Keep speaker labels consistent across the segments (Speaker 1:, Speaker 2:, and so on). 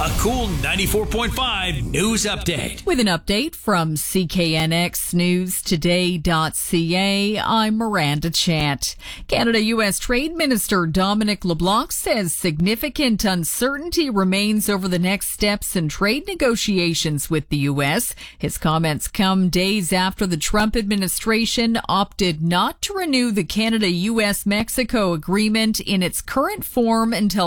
Speaker 1: A cool 94.5 news update.
Speaker 2: With an update from CKNXNewsToday.ca, I'm Miranda Chant. Canada-U.S. Trade Minister Dominic LeBlanc says significant uncertainty remains over the next steps in trade negotiations with the U.S. His comments come days after the Trump administration opted not to renew the Canada-U.S.-Mexico agreement in its current form until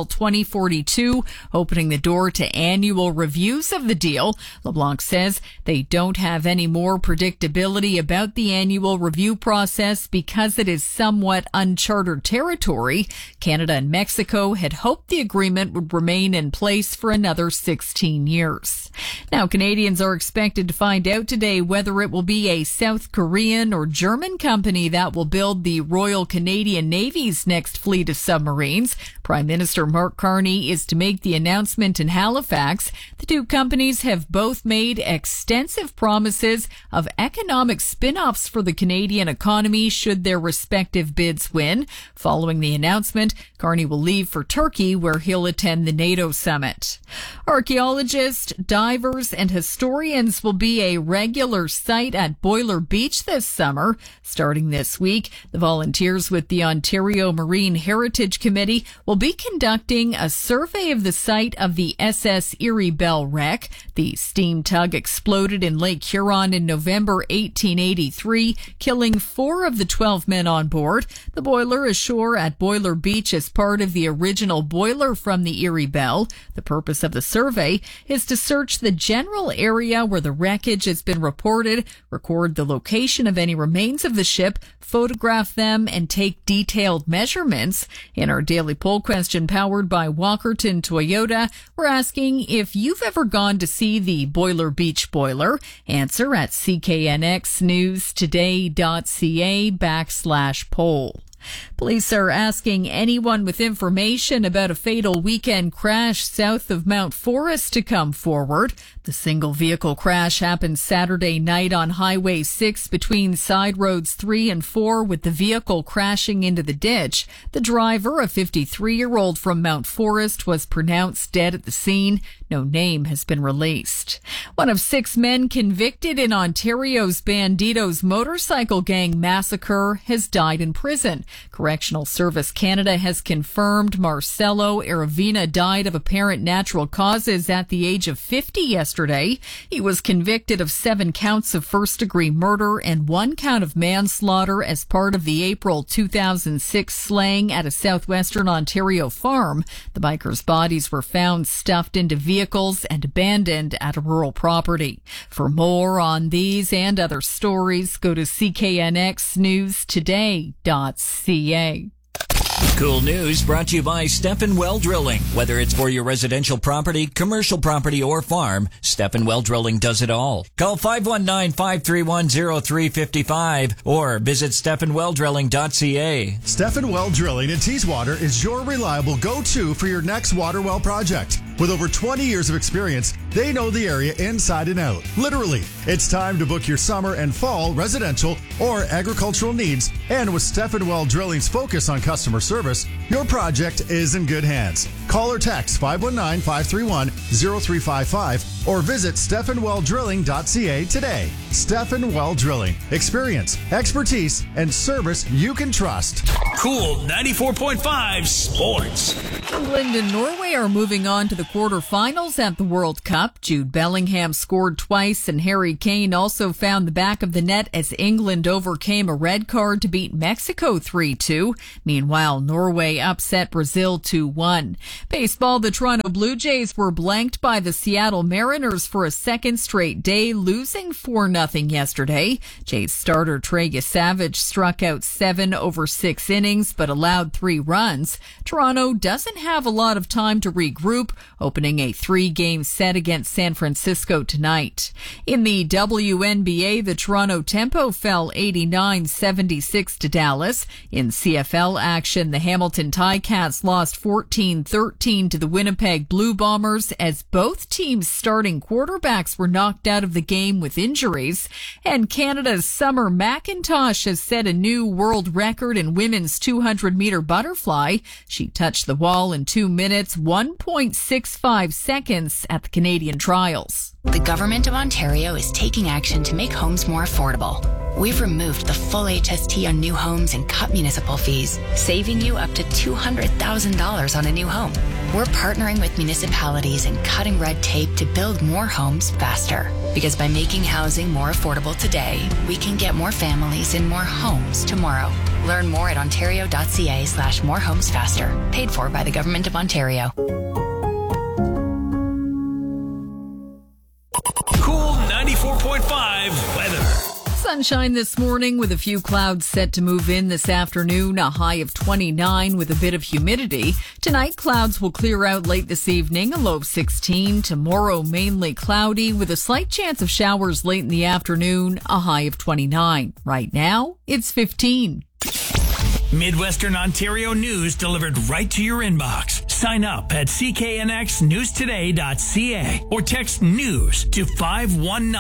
Speaker 2: 2042, opening the door to annual reviews of the deal. LeBlanc says they don't have any more predictability about the annual review process because it is somewhat uncharted territory. Canada and Mexico had hoped the agreement would remain in place for another 16 years. Now, Canadians are expected to find out today whether it will be a South Korean or German company that will build the Royal Canadian Navy's next fleet of submarines. Prime Minister Mark Carney is to make the announcement in Halifax. The two companies have both made extensive promises of economic spin-offs for the Canadian economy should their respective bids win. Following the announcement, Carney will leave for Turkey, where he'll attend the NATO summit. Archaeologists, divers, and historians will be a regular sight at Boiler Beach this summer. Starting this week, the volunteers with the Ontario Marine Heritage Committee will be conducting a survey of the site of the SS Erie Bell wreck. The steam tug exploded in Lake Huron in November 1883, killing 4 of the 12 men on board. The boiler is ashore at Boiler Beach as part of the original boiler from the Erie Bell. The purpose of the survey is to search the general area where the wreckage has been reported, record the location of any remains of the ship, photograph them, and take detailed measurements. In our daily poll question powered by Walkerton Toyota, we're asking if you've ever gone to see the Boiler Beach boiler. Answer at cknxnewstoday.ca/poll. Police are asking anyone with information about a fatal weekend crash south of Mount Forest to come forward. The single vehicle crash happened Saturday night on Highway 6 between side roads 3 and 4, with the vehicle crashing into the ditch. The driver, a 53-year-old from Mount Forest, was pronounced dead at the scene. No name has been released. One of 6 men convicted in Ontario's Bandidos motorcycle gang massacre has died in prison. Correctional Service Canada has confirmed Marcelo Aravina died of apparent natural causes at the age of 50 yesterday. He was convicted of 7 counts of first-degree murder and 1 count of manslaughter as part of the April 2006 slaying at a southwestern Ontario farm. The bikers' bodies were found stuffed into vehicles and abandoned at a rural property. For more on these and other stories, go to cknxnewstoday.ca.
Speaker 1: Cool news brought to you by Stephen Well Drilling. Whether it's for your residential property, commercial property, or farm, Stephen Well Drilling does it all. Call 519-531-0355 or visit StephenWellDrilling.ca.
Speaker 3: Stephen Well Drilling in Teeswater is your reliable go-to for your next water well project. With over 20 years of experience, they know the area inside and out. Literally, it's time to book your summer and fall residential or agricultural needs. And with Stephen Well Drilling's focus on customer service, your project is in good hands. Call or text 519-531-0355 or visit StephenWellDrilling.ca today. Stephen Well Drilling. Experience, expertise, and service you can trust.
Speaker 1: Cool 94.5 Sports.
Speaker 2: England and Norway are moving on to the quarterfinals at the World Cup. Jude Bellingham scored twice, and Harry Kane also found the back of the net as England overcame a red card to beat Mexico 3-2. Meanwhile, Norway upset Brazil 2-1. Baseball, the Toronto Blue Jays were blanked by the Seattle Mariners for a second straight day, losing 4-0 yesterday. Jays starter Trey Savage struck out 7 over 6 innings, but allowed 3 runs. Toronto doesn't have a lot of time to regroup, opening a 3-game set against San Francisco tonight. In the WNBA, the Toronto Tempo fell 89-76 to Dallas. In CFL action, the Hamilton Hamilton Ticats lost 14-13 to the Winnipeg Blue Bombers as both teams' starting quarterbacks were knocked out of the game with injuries. And Canada's Summer McIntosh has set a new world record in women's 200-meter butterfly. She touched the wall in 2 minutes, 1.65 seconds at the Canadian trials.
Speaker 4: The Government of Ontario is taking action to make homes more affordable. We've removed the full HST on new homes and cut municipal fees, saving you up to $200,000 on a new home. We're partnering with municipalities and cutting red tape to build more homes faster. Because by making housing more affordable today, we can get more families in more homes tomorrow. Learn more at ontario.ca/morehomesfaster. Paid for by the Government of Ontario.
Speaker 5: Cool 94.5 weather.
Speaker 2: Sunshine this morning with a few clouds set to move in this afternoon, a high of 29 with a bit of humidity. Tonight, clouds will clear out late this evening, a low of 16. Tomorrow, mainly cloudy with a slight chance of showers late in the afternoon, a high of 29. Right now, it's 15.
Speaker 5: Midwestern Ontario news delivered right to your inbox. Sign up at cknxnewstoday.ca or text news to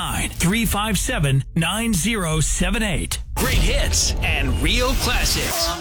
Speaker 5: 519-357-9078. Great hits and real classics.